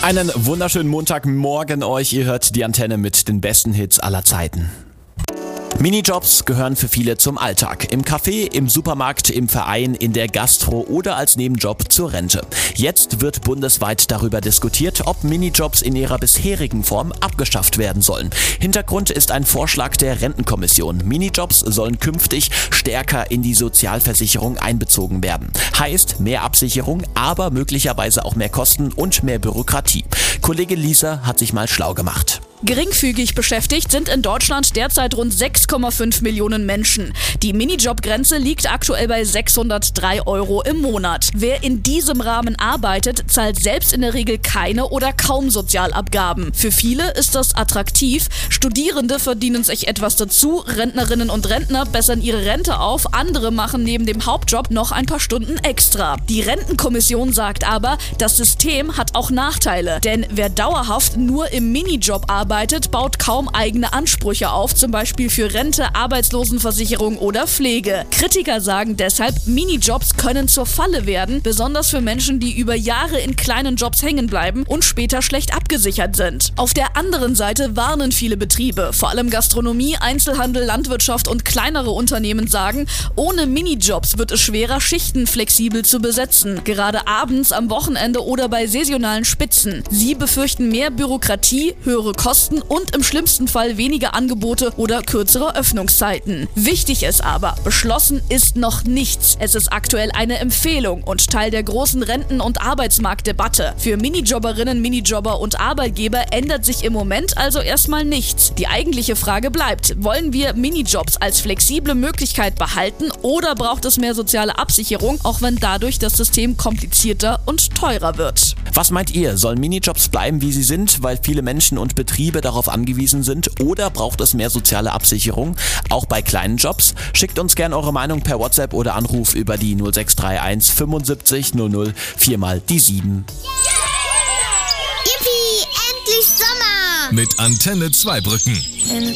Einen wunderschönen Montagmorgen euch. Ihr hört die Antenne mit den besten Hits aller Zeiten. Minijobs gehören für viele zum Alltag. Im Café, im Supermarkt, im Verein, in der Gastro oder als Nebenjob zur Rente. Jetzt wird bundesweit darüber diskutiert, ob Minijobs in ihrer bisherigen Form abgeschafft werden sollen. Hintergrund ist ein Vorschlag der Rentenkommission. Minijobs sollen künftig stärker in die Sozialversicherung einbezogen werden. Heißt mehr Absicherung, aber möglicherweise auch mehr Kosten und mehr Bürokratie. Kollege Lisa hat sich mal schlau gemacht. Geringfügig beschäftigt sind in Deutschland derzeit rund 6,5 Millionen Menschen. Die Minijobgrenze liegt aktuell bei 603 € im Monat. Wer in diesem Rahmen arbeitet, zahlt selbst in der Regel keine oder kaum Sozialabgaben. Für viele ist das attraktiv. Studierende verdienen sich etwas dazu, Rentnerinnen und Rentner bessern ihre Rente auf, andere machen neben dem Hauptjob noch ein paar Stunden extra. Die Rentenkommission sagt aber, das System hat auch Nachteile. Denn wer dauerhaft nur im Minijob arbeitet, baut kaum eigene Ansprüche auf, zum Beispiel für Rente, Arbeitslosenversicherung oder Pflege. Kritiker sagen deshalb, Minijobs können zur Falle werden, besonders für Menschen, die über Jahre in kleinen Jobs hängen bleiben und später schlecht abgesichert sind. Auf der anderen Seite warnen viele Betriebe, vor allem Gastronomie, Einzelhandel, Landwirtschaft und kleinere Unternehmen sagen, ohne Minijobs wird es schwerer, Schichten flexibel zu besetzen, gerade abends, am Wochenende oder bei saisonalen Spitzen. Sie befürchten mehr Bürokratie, höhere Kosten und im schlimmsten Fall weniger Angebote oder kürzere Öffnungszeiten. Wichtig ist aber, beschlossen ist noch nichts. Es ist aktuell eine Empfehlung und Teil der großen Renten- und Arbeitsmarktdebatte. Für Minijobberinnen, Minijobber und Arbeitgeber ändert sich im Moment also erstmal nichts. Die eigentliche Frage bleibt, wollen wir Minijobs als flexible Möglichkeit behalten oder braucht es mehr soziale Absicherung, auch wenn dadurch das System komplizierter und teurer wird? Was meint ihr? Sollen Minijobs bleiben, wie sie sind, weil viele Menschen und Betriebe darauf angewiesen sind, oder braucht es mehr soziale Absicherung, auch bei kleinen Jobs? Schickt uns gerne eure Meinung per WhatsApp oder Anruf über die 0631 75 00 4 die 7. Yippie, endlich Sommer! Mit Antenne Zweibrücken.